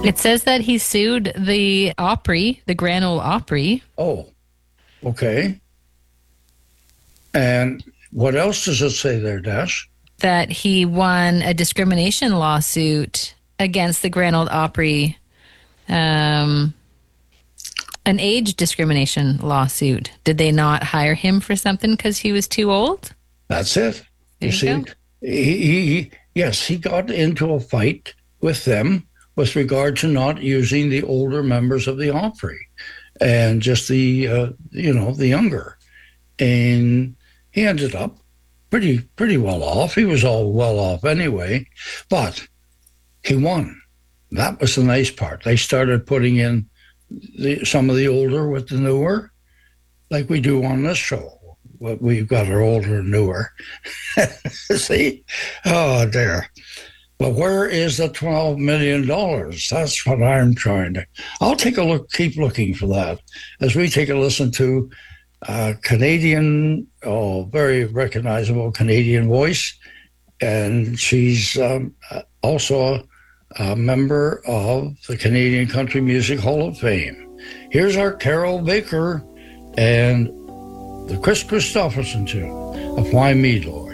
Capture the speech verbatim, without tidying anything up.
It says that he sued the Opry, the Grand Ole Opry. Oh, okay. And what else does it say there, Dash? That he won a discrimination lawsuit against the Grand Ole Opry, um, an age discrimination lawsuit. Did they not hire him for something because he was too old? That's it. There You you see, go. he, he, yes, he got into a fight with them with regard to not using the older members of the Opry and just the, uh, you know, the younger. And he ended up pretty, pretty well off. He was all well off anyway, but he won. That was the nice part. They started putting in the, some of the older with the newer, like we do on this show. We've got our older and newer. See? Oh, dear. But where is the twelve million dollars? That's what I'm trying to. I'll take a look, keep looking for that as we take a listen to a Canadian, oh, very recognizable Canadian voice. And she's um, also a, a member of the Canadian Country Music Hall of Fame. Here's our Carol Baker and the Chris Christopherson tune of Why Me, Lord.